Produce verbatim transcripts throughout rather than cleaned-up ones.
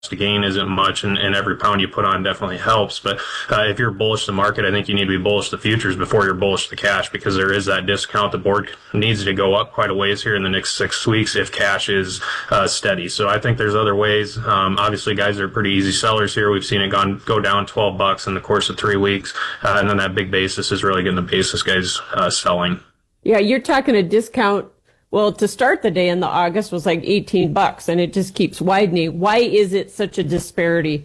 to gain isn't much, and, and every pound you put on definitely helps. But uh, if you're bullish the market, I think you need to be bullish the futures before you're bullish the cash, because there is that discount. The board needs to go up quite a ways here in the next six weeks if cash is uh, steady. So I think there's other ways. Um, obviously, guys are pretty easy sellers here. We've seen it gone go down twelve bucks in the course of three weeks, uh, and then that big basis is really getting the basis guys uh, selling. Yeah, you're talking a discount. Well, to start the day in the August was like eighteen bucks, and it just keeps widening. Why is it such a disparity?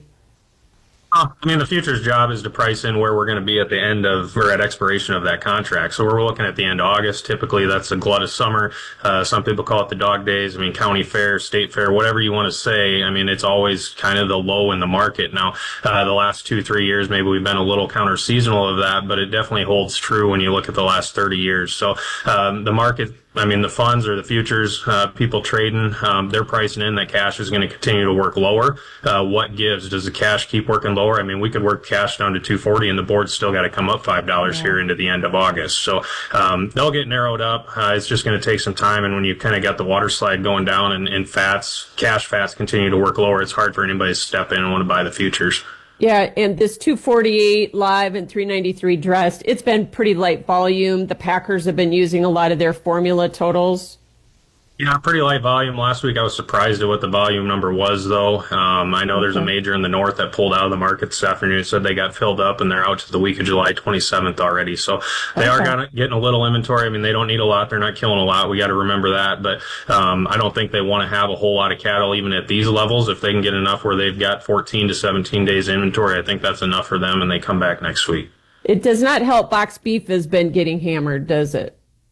Uh, I mean, the futures job is to price in where we're going to be at the end of, or at expiration of that contract. So we're looking at the end of August. Typically, that's the glut of summer. Uh, some people call it the dog days. I mean, county fair, state fair, whatever you want to say. I mean, it's always kind of the low in the market. Now, uh, the last two, three years, maybe we've been a little counter seasonal of that, but it definitely holds true when you look at the last thirty years. So um, the market, I mean, the funds or the futures, uh, people trading, um, they're pricing in that cash is going to continue to work lower. Uh, what gives? Does the cash keep working lower? I mean, we could work cash down to two forty and the board's still got to come up five dollars yeah. here into the end of August. So, um, they'll get narrowed up. Uh, it's just going to take some time. And when you kind of got the water slide going down and, and fats, cash fats continue to work lower, it's hard for anybody to step in and want to buy the futures. Yeah, and this two forty-eight live and three ninety-three dressed, it's been pretty light volume. The Packers have been using a lot of their formula totals. Yeah, pretty light volume. Last week I was surprised at what the volume number was, though. Um, I know there's a major in the north that pulled out of the market this afternoon, said they got filled up, and they're out to the week of July twenty-seventh already. So they okay. are getting a little inventory. I mean, they don't need a lot. They're not killing a lot. We got to remember that. But um, I don't think they want to have a whole lot of cattle, even at these levels. If they can get enough where they've got fourteen to seventeen days inventory, I think that's enough for them, and they come back next week. It does not help box beef has been getting hammered, does it?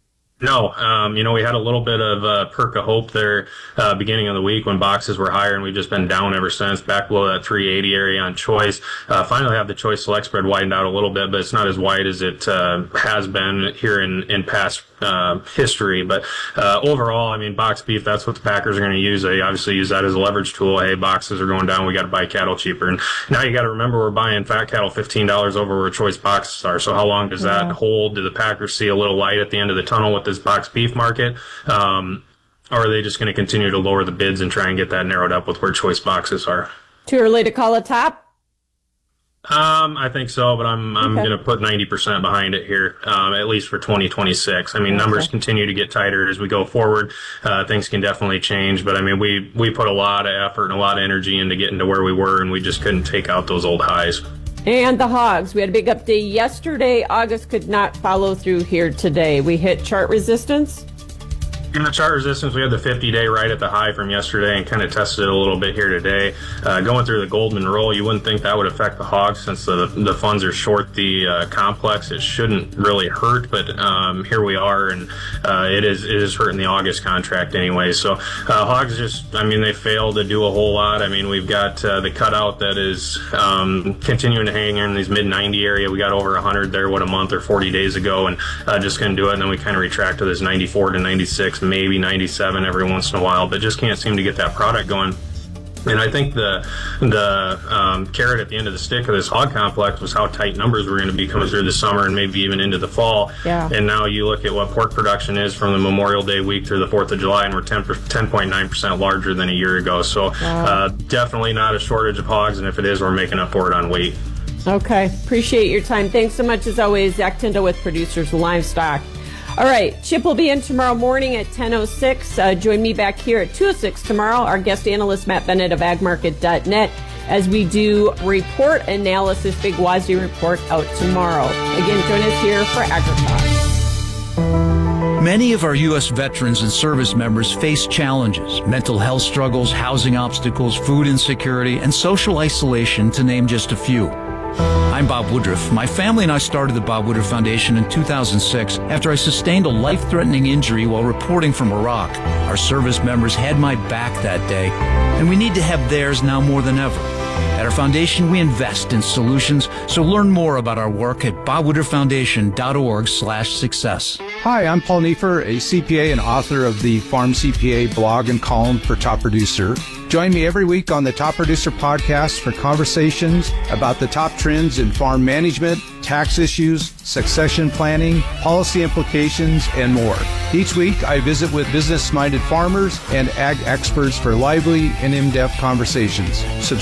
No, um, you know, we had a little bit of a perk of hope there uh, beginning of the week when boxes were higher, and we've just been down ever since, back below that three eighty area on choice. Uh, finally have the choice select spread widened out a little bit, but it's not as wide as it uh, has been here in, in past uh, history. But uh, overall, I mean, box beef, that's what the Packers are going to use. They obviously use that as a leverage tool. Hey, boxes are going down. We got to buy cattle cheaper. And now you got to remember we're buying fat cattle fifteen dollars over where choice boxes are. So how long does that yeah. hold? Do the Packers see a little light at the end of the tunnel with this box beef market? Um, or are they just going to continue to lower the bids and try and get that narrowed up with where choice boxes are? Too early to call a top? Um, I think so, but I'm I'm okay. going to put ninety percent behind it here, um, at least for twenty twenty-six. I mean, okay. numbers continue to get tighter as we go forward. Uh, things can definitely change, but I mean, we we put a lot of effort and a lot of energy into getting to where we were, and we just couldn't take out those old highs. And the hogs, we had a big update yesterday. August could not follow through here today. We hit chart resistance. In the chart resistance, we had the fifty-day right at the high from yesterday and kind of tested it a little bit here today. Uh, going through the Goldman roll, you wouldn't think that would affect the hogs since the the funds are short the uh, complex. It shouldn't really hurt, but um, here we are, and uh, it is it is hurting the August contract anyway. So uh, hogs just, I mean, they failed to do a whole lot. I mean, we've got uh, the cutout that is um, continuing to hang in these mid ninety area. We got over one hundred there, what, a month or forty days ago, and uh, just couldn't do it. And then we kind of retract to this ninety-four to ninety-six, maybe ninety-seven every once in a while, but just can't seem to get that product going. And I think the the um, carrot at the end of the stick of this hog complex was how tight numbers were going to be coming through the summer and maybe even into the fall. Yeah. And now you look at what pork production is from the Memorial Day week through the fourth of July, and we're ten point nine percent larger than a year ago. So wow. uh, definitely not a shortage of hogs, and if it is, we're making up for it on weight. Okay. Appreciate your time. Thanks so much, as always. Zach Tyndall with Producers Livestock. All right, Chip will be in tomorrow morning at ten oh six. Uh, join me back here at two oh six tomorrow. Our guest analyst, Matt Bennett of ag market dot net, as we do report analysis, Big Wazzy report out tomorrow. Again, join us here for AgriTalk. Many of our U S veterans and service members face challenges, mental health struggles, housing obstacles, food insecurity, and social isolation, to name just a few. I'm Bob Woodruff. My family and I started the Bob Woodruff Foundation in two thousand six after I sustained a life-threatening injury while reporting from Iraq. Our service members had my back that day, and we need to have theirs now more than ever. At our foundation, we invest in solutions, so learn more about our work at bob woodruff foundation dot org slash success. Hi, I'm Paul Neiffer, a C P A and author of the Farm C P A blog and column for Top Producer. Join me every week on the Top Producer Podcast for conversations about the top trends in farm management, tax issues, succession planning, policy implications, and more. Each week, I visit with business-minded farmers and ag experts for lively and in-depth conversations. Subscribe